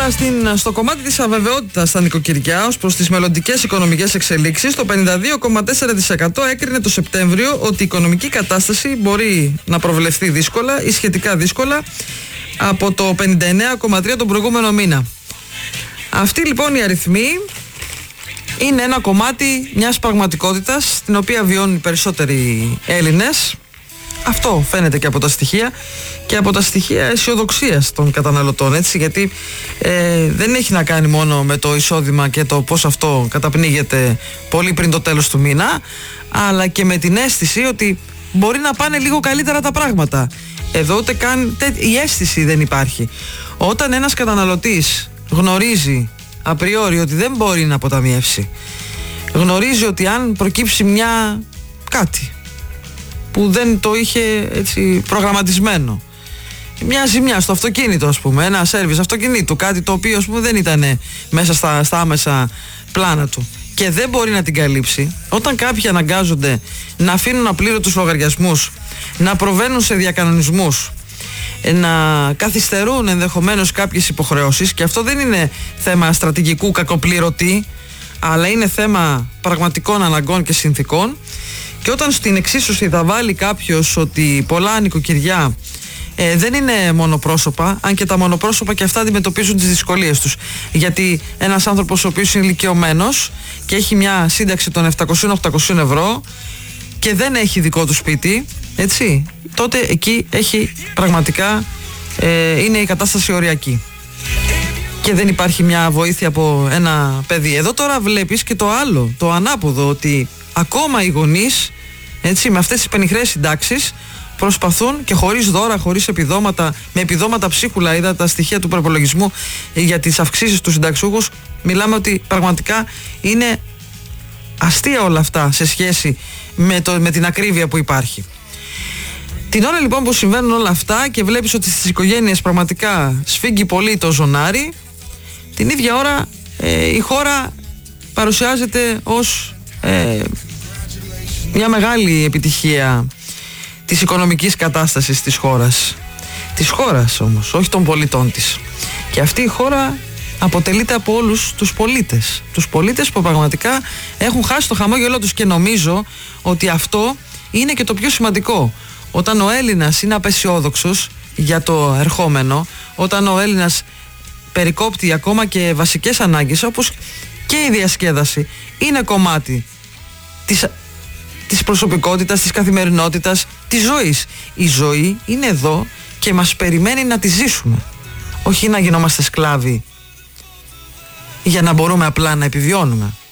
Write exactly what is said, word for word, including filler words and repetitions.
Τώρα στην, στο κομμάτι της αβεβαιότητας στα νοικοκυριά ως προς τις μελλοντικές οικονομικές εξελίξεις, το πενήντα δύο κόμμα τέσσερα τοις εκατό έκρινε το Σεπτέμβριο ότι η οικονομική κατάσταση μπορεί να προβλεφθεί δύσκολα ή σχετικά δύσκολα από το πενήντα εννέα κόμμα τρία τοις εκατό τον προηγούμενο μήνα. Αυτοί λοιπόν οι αριθμοί είναι ένα κομμάτι μιας πραγματικότητας την οποία βιώνουν οι περισσότεροι Έλληνες. Αυτό φαίνεται και από τα στοιχεία και από τα στοιχεία αισιοδοξίας των καταναλωτών, έτσι, γιατί ε, δεν έχει να κάνει μόνο με το εισόδημα και το πώς αυτό καταπνίγεται πολύ πριν το τέλος του μήνα, αλλά και με την αίσθηση ότι μπορεί να πάνε λίγο καλύτερα τα πράγματα. Εδώ ούτε καν η αίσθηση δεν υπάρχει. Όταν ένας καταναλωτής γνωρίζει απριόρι ότι δεν μπορεί να αποταμιεύσει, γνωρίζει ότι αν προκύψει μια κάτι που δεν το είχε έτσι προγραμματισμένο, μια ζημιά στο αυτοκίνητο, ας πούμε, ένα σέρβις αυτοκινήτου, κάτι το οποίο, ας πούμε, δεν ήταν μέσα στα, στα άμεσα πλάνα του και δεν μπορεί να την καλύψει, όταν κάποιοι αναγκάζονται να αφήνουν απλήρωτους λογαριασμούς, να προβαίνουν σε διακανονισμούς, να καθυστερούν ενδεχομένως κάποιες υποχρεώσεις, και αυτό δεν είναι θέμα στρατηγικού κακοπληρωτή, αλλά είναι θέμα πραγματικών αναγκών και συνθήκων. Και όταν στην εξίσωση θα βάλει κάποιος ότι πολλά νοικοκυριά ε, δεν είναι μονοπρόσωπα, αν και τα μονοπρόσωπα και αυτά αντιμετωπίζουν τις δυσκολίες τους, γιατί ένας άνθρωπος ο οποίος είναι ηλικιωμένος και έχει μια σύνταξη των επτακόσια με οχτακόσια ευρώ και δεν έχει δικό του σπίτι, έτσι, τότε εκεί έχει πραγματικά ε, είναι η κατάσταση οριακή και δεν υπάρχει μια βοήθεια από ένα παιδί. Εδώ τώρα βλέπεις και το άλλο, το ανάποδο, ότι ακόμα οι γονείς, έτσι, με αυτές τις πενιχρές συντάξεις προσπαθούν και χωρίς δώρα, χωρίς επιδόματα, με επιδόματα ψίχουλα, είδα τα στοιχεία του προπολογισμού για τις αυξήσεις του συνταξιούχους, μιλάμε ότι πραγματικά είναι αστεία όλα αυτά σε σχέση με, το, με την ακρίβεια που υπάρχει. Την ώρα λοιπόν που συμβαίνουν όλα αυτά και βλέπεις ότι στις οικογένειες πραγματικά σφίγγει πολύ το ζωνάρι, την ίδια ώρα ε, η χώρα παρουσιάζεται ως ε, μια μεγάλη επιτυχία της οικονομικής κατάστασης της χώρας. Της χώρας όμως, όχι των πολιτών της. Και αυτή η χώρα αποτελείται από όλους τους πολίτες. Τους πολίτες που πραγματικά έχουν χάσει το χαμόγελό τους, και νομίζω ότι αυτό είναι και το πιο σημαντικό. Όταν ο Έλληνας είναι απεσιόδοξος για το ερχόμενο, όταν ο Έλληνας περικόπτει ακόμα και βασικές ανάγκες, όπως και η διασκέδαση είναι κομμάτι της, της προσωπικότητας, της καθημερινότητας, της ζωής. Η ζωή είναι εδώ και μας περιμένει να τη ζήσουμε, όχι να γινόμαστε σκλάβοι για να μπορούμε απλά να επιβιώνουμε.